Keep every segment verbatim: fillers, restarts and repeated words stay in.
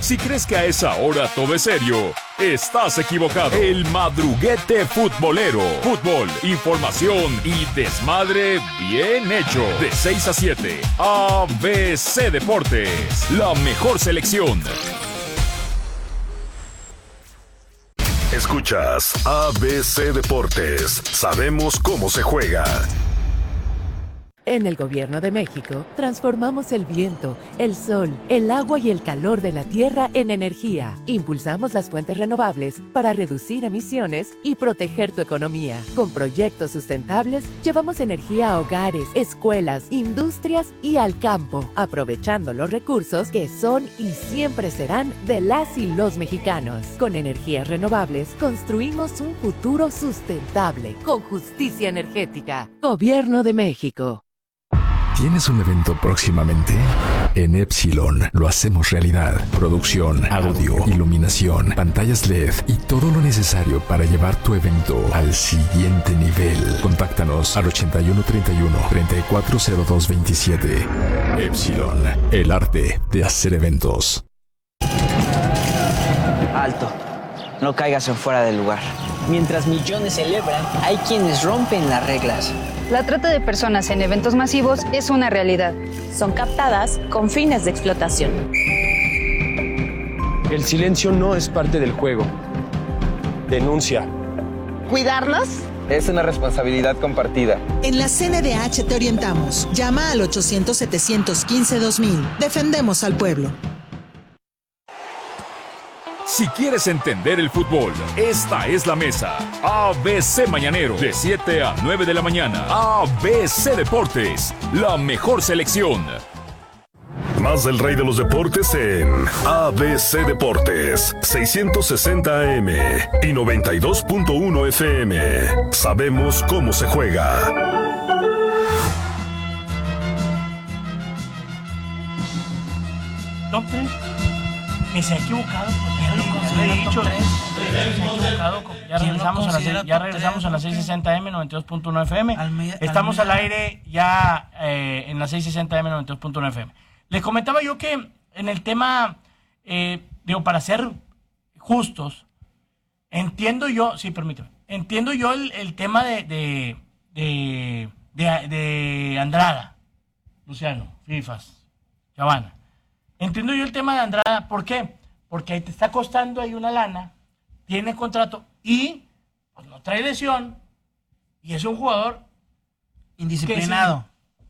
Si crees que a esa hora todo es serio, estás equivocado. El Madruguete Futbolero. Fútbol, información y desmadre bien hecho. De seis a siete, A B C Deportes. La mejor selección. Escuchas A B C Deportes. Sabemos cómo se juega. En el Gobierno de México, transformamos el viento, el sol, el agua y el calor de la tierra en energía. Impulsamos las fuentes renovables para reducir emisiones y proteger tu economía. Con proyectos sustentables, llevamos energía a hogares, escuelas, industrias y al campo, aprovechando los recursos que son y siempre serán de las y los mexicanos. Con energías renovables, construimos un futuro sustentable, con justicia energética. Gobierno de México. ¿Tienes un evento próximamente? En Epsilon lo hacemos realidad. Producción, audio, iluminación, pantallas L E D y todo lo necesario para llevar tu evento al siguiente nivel. Contáctanos al ochenta y uno treinta y uno, treinta y cuatro cero dos veintisiete. Epsilon, el arte de hacer eventos. Alto, no caigas en fuera del lugar. Mientras millones celebran, hay quienes rompen las reglas. La trata de personas en eventos masivos es una realidad. Son captadas con fines de explotación. El silencio no es parte del juego. Denuncia. ¿Cuidarnos? Es una responsabilidad compartida. En la C N D H te orientamos. Llama al ochocientos, setecientos quince, dos mil. Defendemos al pueblo. Si quieres entender el fútbol, esta es la mesa. A B C Mañanero, de siete a nueve de la mañana. A B C Deportes, la mejor selección. Más del rey de los deportes en A B C Deportes, seiscientos sesenta A M y noventa y dos punto uno F M. Sabemos cómo se juega. Top tres. Ni se ha equivocado, porque ya lo he dicho. Ya regresamos a las seis, ya regresamos a las seis sesenta M, noventa y dos punto uno F M. Estamos al aire ya eh, en las seis sesenta M, noventa y dos punto uno F M. Les comentaba yo que en el tema, eh, digo, para ser justos, entiendo yo, sí, permítame, entiendo yo el, el tema de, de, de, de, de Andrada, Luciano, Fifas, Chavana. Entiendo yo el tema de Andrada, ¿por qué? Porque ahí te está costando ahí una lana, tiene contrato y pues, no trae lesión y es un jugador indisciplinado. Sí,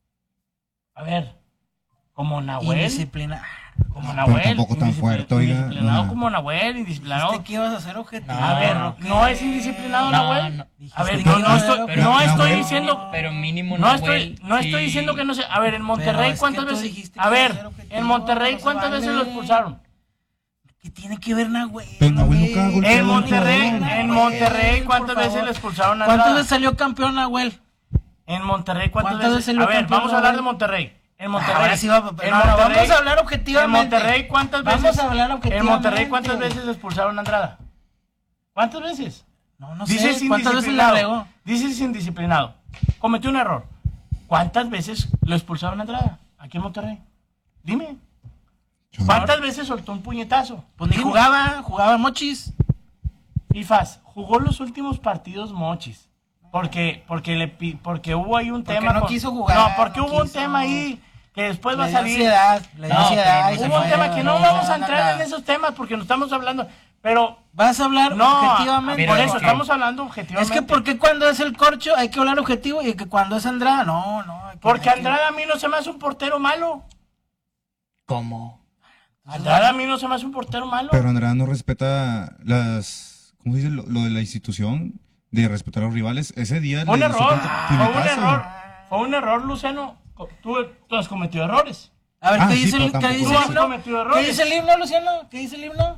a ver, como Nahuel. Indisciplinado. Como Nahuel. Tampoco tan fuerte, oiga. Indisciplinado no. como Nahuel, indisciplinado. ¿Viste que ibas a hacer objetivo? A ver, no, no es indisciplinado no, Nahuel. No, a ver, no, no estoy, pero, no estoy Nahuel, diciendo. Pero mínimo no Nahuel. Estoy, no sí. estoy diciendo que no sé. A ver, en Monterrey, ¿cuántas veces? A ver, en Monterrey, ¿cuántas vale. veces lo expulsaron? ¿Qué tiene que ver Nahuel? Pero Nahuel nunca ha golpeado En Monterrey, a un en Monterrey, ¿cuántas veces le expulsaron a Andrada? ¿Cuántas veces salió campeón Nahuel? En Monterrey, ¿cuántas, ¿Cuántas veces? veces A ver, campeón, vamos a hablar Nahuel? de Monterrey. En Monterrey. Ahora sí va, en no, Monterrey, vamos a hablar objetivamente. En Monterrey, ¿cuántas veces? Vamos a hablar objetivamente. En Monterrey, ¿cuántas veces le expulsaron a Andrada? ¿Cuántas veces? No, no Dices sé. ¿Cuántas veces le regó? Dices indisciplinado. Cometió un error. ¿Cuántas veces lo expulsaron a Andrada? Aquí en Monterrey. Dime. ¿Cuántas veces soltó un puñetazo? Pues ni jugaba, jugaba Mochis. Fifas, jugó los últimos partidos Mochis. Porque, porque, le, porque hubo ahí un porque tema. no con, quiso jugar. No, porque no hubo un quiso. tema ahí que después le va a salir. Ansiedad, le dio no, ansiedad. Hubo un fue, tema que no, no vamos a no, entrar nada. en esos temas porque nos estamos hablando. Pero. Vas a hablar no, objetivamente. Por eso porque estamos hablando objetivamente. Es que porque cuando es el Corcho hay que hablar objetivo y que cuando es Andrada, no, no. Hay que, porque hay Andrada que... a mí no se me hace un portero malo. ¿Cómo? Andrada a mí no se me hace un portero malo. Pero Andrada no respeta las... ¿Cómo se dice? Lo, lo de la institución de respetar a los rivales. Ese día... Fue un le hizo error. tanto Fue un puñetazo. error. Fue un error, Luciano. Tú, tú has cometido errores. A ver, Ah, ¿qué, sí, dice pero el, ¿qué tampoco- dice Tú el has himno? cometido ¿Qué errores. dice el himno, Luciano? ¿Qué dice el himno?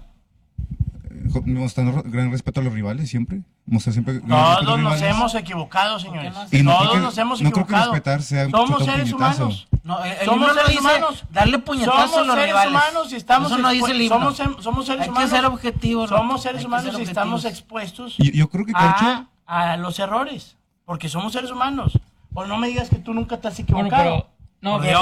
Mostrando gran respeto a los rivales siempre. Mostrar siempre gran Todos respeto a los nos rivales. hemos equivocado, señores. Y no Todos creo que- nos hemos no creo que equivocado. respetar sea Somos chutar un seres puñetazo. humanos. No, el, el Somos himno no seres dice humanos. darle puñetazos Somos a los seres rivales. humanos y estamos Eso no dice el himno. Somos, sem- somos seres Hay humanos. que ser objetivos. ¿no? Somos seres Hay que humanos ser y estamos objetivos. expuestos Yo, yo creo que Corcho... a, a los errores. Porque somos seres humanos. O no me digas que tú nunca te has equivocado. Bueno, pero, no, Por pero, Dios.